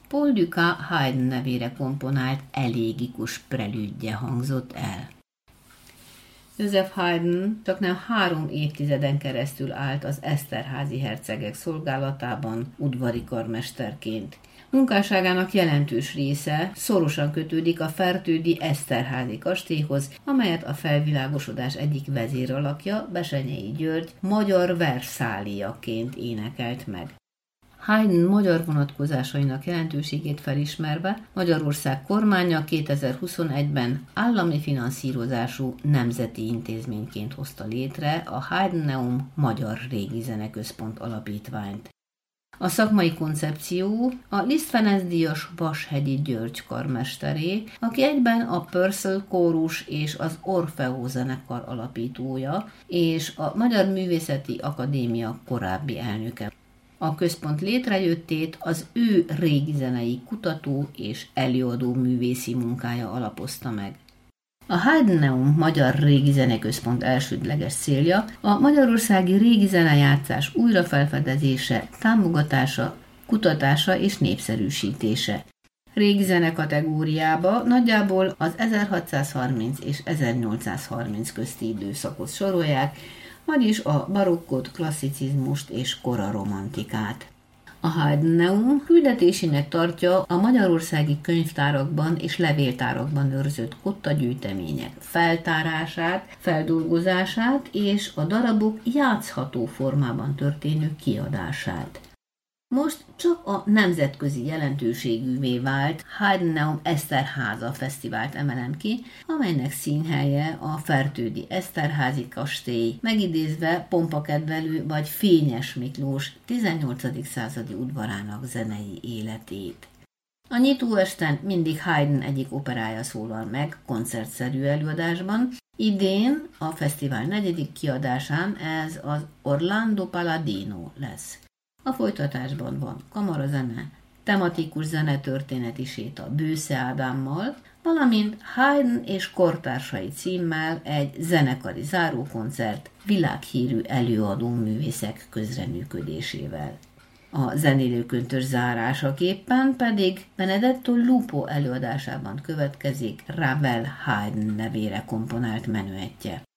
Paul Dukas Haydn nevére komponált elégikus prelüdje hangzott el. Joseph Haydn csaknem 3 évtizeden keresztül állt az Eszterházy hercegek szolgálatában udvari karmesterként. Munkásságának jelentős része szorosan kötődik a fertődi Eszterházy kastélyhoz, amelyet a felvilágosodás egyik vezéralakja, Bessenyei György magyar Verszáliaként énekelt meg. Haydn magyar vonatkozásainak jelentőségét felismerve Magyarország kormánya 2021-ben állami finanszírozású nemzeti intézményként hozta létre a Haydneum Magyar Régi Zeneközpont alapítványt. A szakmai koncepció a Liszt Ferenc-díjas Vashegyi György karmesteré, aki egyben a Purcell kórus és az Orfeó zenekar alapítója, és a Magyar Művészeti Akadémia korábbi elnöke. A központ létrejöttét az ő régi zenei kutató és előadó művészi munkája alapozta meg. A Haydneum Magyar Régi Zeneközpont elsődleges célja a magyarországi régi zenejátszás újrafelfedezése, támogatása, kutatása és népszerűsítése. Régi zene kategóriába nagyjából az 1630 és 1830 közti időszakot sorolják, vagyis a barokkot, klasszicizmust és koraromantikát. A Haydneum küldetésének tartja a magyarországi könyvtárakban és levéltárakban őrzött kottagyűjtemények feltárását, feldolgozását és a darabok játszható formában történő kiadását. Most csak a nemzetközi jelentőségűvé vált Haydneum Eszterháza Fesztivált emelem ki, amelynek színhelye a fertődi Eszterházy kastély, megidézve pompakedvelő vagy Fényes Miklós 18. századi udvarának zenei életét. A nyitóesten mindig Haydn egyik operája szólal meg koncertszerű előadásban. Idén a fesztivál 4. kiadásán ez az Orlando Palladino lesz. A folytatásban van kamarazene, tematikus zenetörténeti séta Bősze Ádámmal, valamint Haydn és kortársai címmel egy zenekari zárókoncert világhírű előadó művészek közreműködésével. A zenélőköntös zárásaképpen pedig Benedetto Lupo előadásában következik Ravel Haydn nevére komponált menüettje.